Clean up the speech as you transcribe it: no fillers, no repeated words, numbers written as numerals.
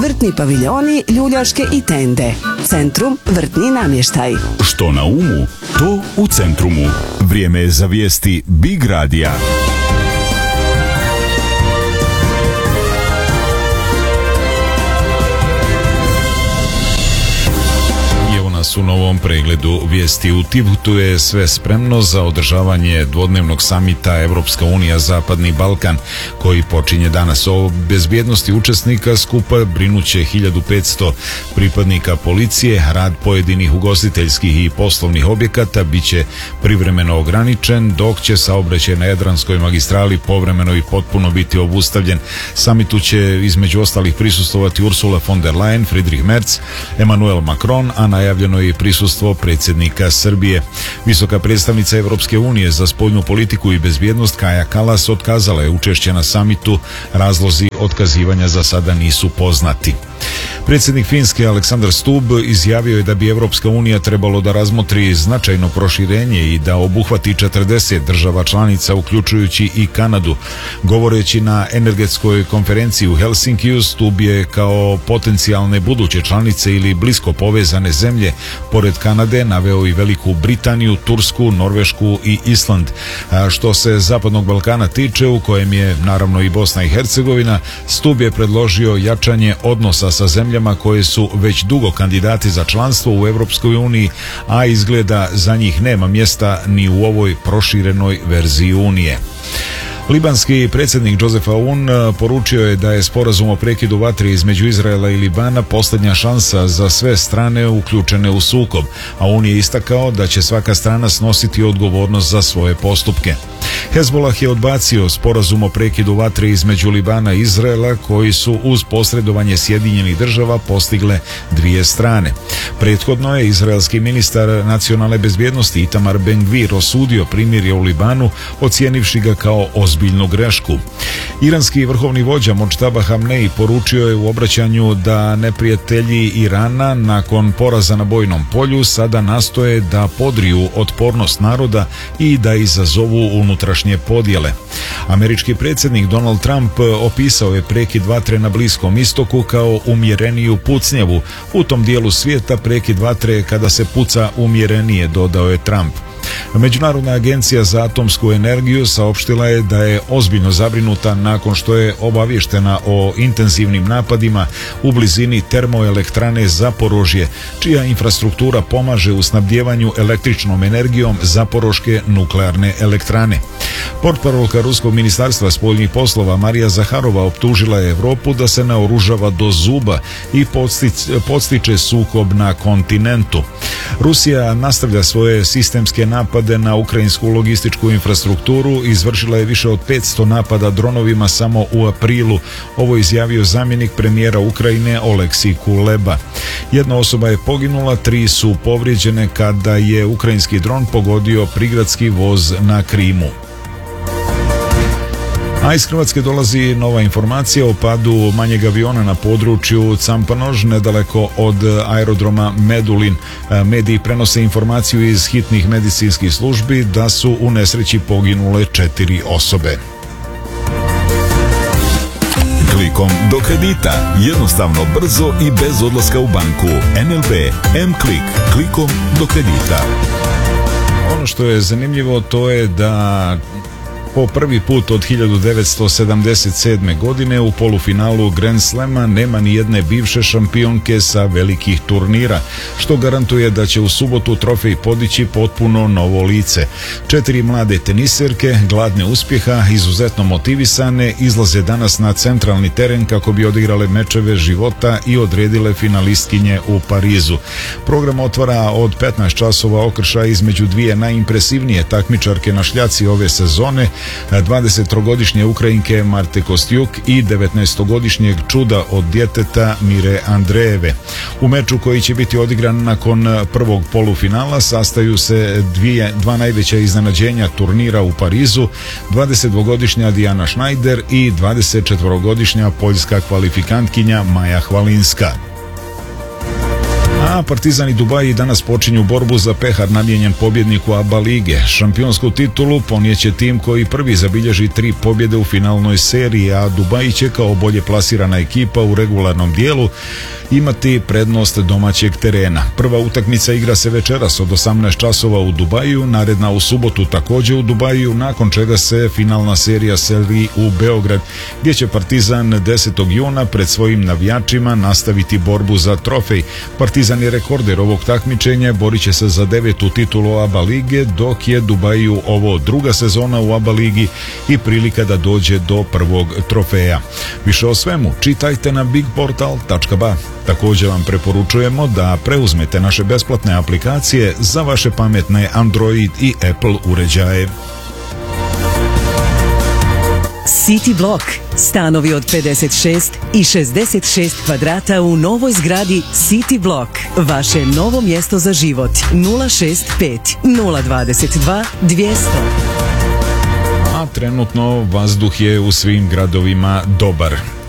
vrtni paviljoni, ljuljaške i tende. Centrum vrtni namještaj. Što na umu, to u Centrumu. Vrijeme je za vijesti Big Radija. U novom pregledu vijesti. U Tibutu je sve spremno za održavanje dvodnevnog samita Evropska unija Zapadni Balkan, koji počinje danas. O bezbjednosti učesnika skupa brinuće 1500 pripadnika policije. Rad pojedinih ugostiteljskih i poslovnih objekata biće privremeno ograničen, dok će saobraćaj na Jadranskoj magistrali povremeno i potpuno biti obustavljen. Samitu će između ostalih prisustvovati Ursula von der Leyen, Friedrich Merz, Emmanuel Macron, a najavljeno i prisustvo predsjednika Srbije. Visoka predstavnica Evropske unije za spoljnu politiku i bezbjednost Kaja Kallas otkazala je učešće na samitu. Razlozi otkazivanja za sada nisu poznati. Predsjednik Finske Aleksandar Stubb izjavio je da bi Evropska unija trebalo da razmotri značajno proširenje i da obuhvati 40 država članica, uključujući i Kanadu. Govoreći na energetskoj konferenciji u Helsinkiju, Stubb je kao potencijalne buduće članice ili blisko povezane zemlje pored Kanade naveo i Veliku Britaniju, Tursku, Norvešku i Island. A što se Zapadnog Balkana tiče, u kojem je naravno i Bosna i Hercegovina, Stubb je predložio jačanje odnosa sa zemljama koje su već dugo kandidati za članstvo u Evropskoj uniji, a izgleda za njih nema mjesta ni u ovoj proširenoj verziji Unije. Libanski predsjednik Joseph Aoun poručio je da je sporazum o prekidu vatre između Izraela i Libana posljednja šansa za sve strane uključene u sukob. Aoun je istakao da će svaka strana snositi odgovornost za svoje postupke. Hezbollah je odbacio sporazum o prekidu vatre između Libana i Izraela, koji su uz posredovanje Sjedinjenih država postigle dvije strane. Prethodno je izraelski ministar nacionalne bezbjednosti Itamar Ben-Gvir osudio primirje u Libanu, ocijenivši ga kao ozbiljnu grešku. Iranski vrhovni vođa Modžtaba Hamnei poručio je u obraćanju da neprijatelji Irana nakon poraza na bojnom polju sada nastoje da podriju otpornost naroda i da izazovu unutrašnje podjele. Američki predsjednik Donald Trump opisao je prekid vatre na Bliskom istoku kao umjereniju pucnjavu. U tom dijelu svijeta prekid vatre je kada se puca umjerenije, dodao je Trump. Međunarodna agencija za atomsku energiju saopštila je da je ozbiljno zabrinuta nakon što je obavještena o intenzivnim napadima u blizini termoelektrane Zaporožje, čija infrastruktura pomaže u snabdjevanju električnom energijom Zaporoške nuklearne elektrane. Portparolka Ruskog ministarstva spoljnih poslova Marija Zaharova optužila je Europu da se naoružava do zuba i podstiče sukob na kontinentu. Rusija nastavlja svoje sistemske napade na ukrajinsku logističku infrastrukturu, izvršila je više od 500 napada dronovima samo u aprilu. Ovo izjavio zamjenik premijera Ukrajine Oleksij Kuleba. Jedna osoba je poginula, 3 su povrijeđene kada je ukrajinski dron pogodio prigradski voz na Krimu. A iz Hrvatske dolazi nova informacija o padu manjeg aviona na području Campanož, nedaleko od aerodroma Medulin. Mediji prenose informaciju iz hitnih medicinskih službi da su u nesreći poginule 4 osobe. Klikom do kredita. Jednostavno, brzo i bez odlaska u banku. NLB M-Klik. Klikom do kredita. Ono što je zanimljivo to je da po prvi put od 1977. godine u polufinalu Grand Slama nema ni jedne bivše šampionke sa velikih turnira, što garantuje da će u subotu trofej podići potpuno novo lice. 4 mlade teniserke, gladne uspjeha, izuzetno motivisane, izlaze danas na centralni teren kako bi odigrale mečeve života i odredile finalistkinje u Parizu. Program otvara od 15 časova okršaj između dvije najimpresivnije takmičarke na šljaci ove sezone, 23-godišnje Ukrajinke Marte Kostjuk i 19-godišnjeg čuda od djeteta Mire Andreeve. U meču koji će biti odigran nakon prvog polufinala sastaju se dva najveća iznenađenja turnira u Parizu, 22-godišnja Dijana Schneider i 24-godišnja poljska kvalifikantkinja Maja Hvalinska. A Partizan i Dubaji danas počinju borbu za pehar namijenjen pobjedniku ABA lige. Šampionsku titulu ponijeće tim koji prvi zabilježi 3 pobjede u finalnoj seriji, a Dubaji će kao bolje plasirana ekipa u regularnom dijelu imati prednost domaćeg terena. Prva utakmica igra se večeras od 18 časova u Dubaju, naredna u subotu također u Dubaju, nakon čega se finalna serija seli u Beograd, gdje će Partizan 10. juna pred svojim navijačima nastaviti borbu za trofej. Partizan je rekorder ovog takmičenja, borit će se za 9. titulu ABA lige, dok je Dubaju ovo druga sezona u ABA ligi i prilika da dođe do prvog trofeja. Više o svemu čitajte na bigportal.ba. Također vam preporučujemo da preuzmete naše besplatne aplikacije za vaše pametne Android i Apple uređaje. City Block. Stanovi od 56 i 66 kvadrata u novoj zgradi City Block. Vaše novo mjesto za život. 065 022 200. A trenutno vazduh je u svim gradovima dobar.